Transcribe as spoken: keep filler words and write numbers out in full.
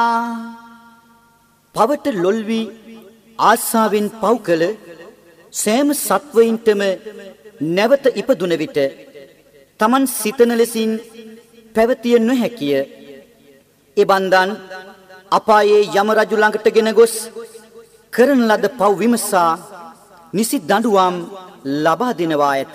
පවට ලොල් වී ආසාවෙන් පව් කළ සෑම සත්වයින්ටම නැවත ඉපදුන විට තමන් සිතන ලෙසින් පැවතිය නොහැකිය. එබන්දන් අපායේ යම රජු ළඟට ගෙන ගොස් කරන ලද පව් විමසා නිසි දඬුවම් ලබා දෙනවා ඇත.